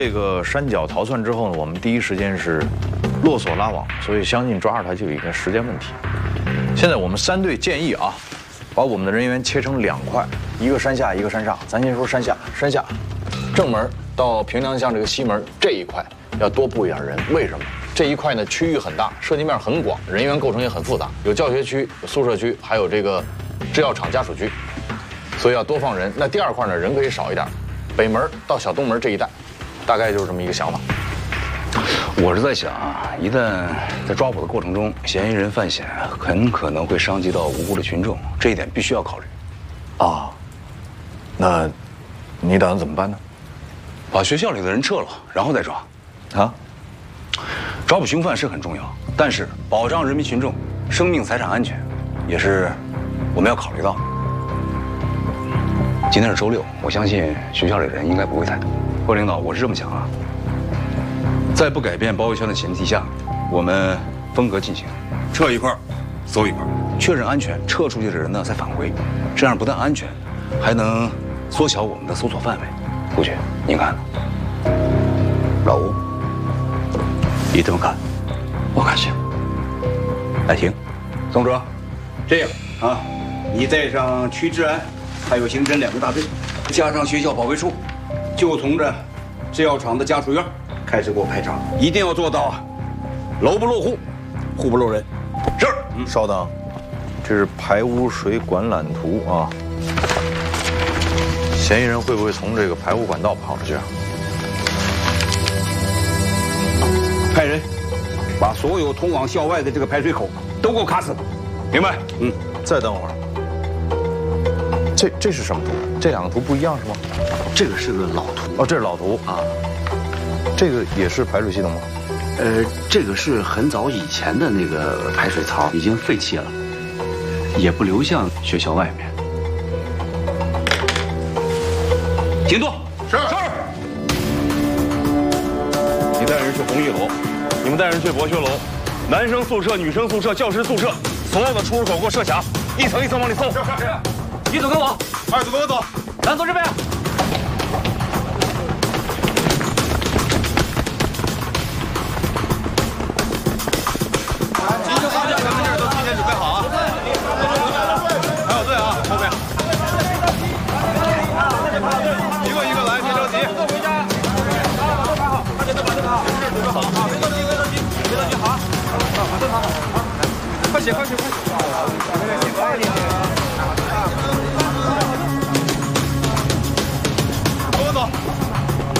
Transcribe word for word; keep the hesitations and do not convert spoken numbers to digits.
这个山脚逃窜之后呢，我们第一时间是落锁拉网，所以相信抓着他就有一个时间问题。现在我们三队建议啊，把我们的人员切成两块，一个山下，一个山上。咱先说山下，山下，正门到平凉巷这个西门这一块要多布一点人，为什么？这一块呢区域很大，涉及面很广，人员构成也很复杂，有教学区、有宿舍区，还有这个制药厂家属区，所以要多放人。那第二块呢，人可以少一点，北门到小东门这一带。 大概就是这么一个想法。 我是在想啊，一旦在抓捕的过程中，嫌疑人犯险，很可能会伤及到无辜的群众，这一点必须要考虑。 啊，那，你打算怎么办呢？ 把学校里的人撤了，然后再抓。 啊？ 抓捕凶犯是很重要，但是保障人民群众生命财产安全，也是我们要考虑到的。今天是周六，我相信学校里的人应该不会太多。 各位领导，我是这么想啊，在不改变包围圈的前提下，我们分隔进行，撤一块，搜一块，确认安全，撤出去的人呢再返回，这样不但安全，还能缩小我们的搜索范围。顾局，您看呢？老吴，你这么看？我看行。来，停。宋哲，这样啊，你带上区治安，还有刑侦两个大队，加上学校保卫处。 就从这制药厂的家属院开始给我排查，一定要做到啊，楼不漏户，户不漏人。是。 嗯，稍等，这是排污水管缆图啊。嫌疑人会不会从这个排污管道跑出去啊？ 派人把所有通往校外的这个排水口都给我卡死。明白？ 嗯。再等会儿。这这是什么图？这两个图不一样是吗？ 这个是个老图哦，这是老图啊。这个也是排水系统吗？ 呃，这个是很早以前的那个排水槽，已经废弃了，也不流向学校外面。 停顿。是是。 你带人去红一楼，你们带人去博学楼，男生宿舍、女生宿舍、教师宿舍，所有的出入口给我设卡，一层一层往里搜。是是是。一组跟我，二组跟我走，咱走这边。 准备好啊！还有队啊，后面。一个一个来，别着急。回家。都排好，快点都把这个好，准备好啊！别着急，别着急，别着急，好。啊，马上好，好，快写，快写，快写。快点，快点。